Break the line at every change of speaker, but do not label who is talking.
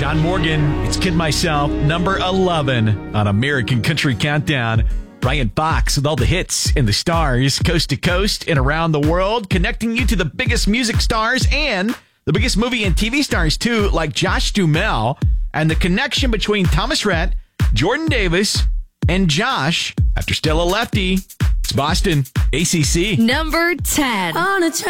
John Morgan, it's Kid Myself, number 11 on American Country Countdown. Brian Fox with all the hits and the stars, coast to coast and around the world, connecting you to the biggest music stars and the biggest movie and TV stars, too, like Josh Duhamel, and the connection between Thomas Rhett, Jordan Davis, and Josh after Still a Lefty. It's Boston, ACC.
Number 10.
On a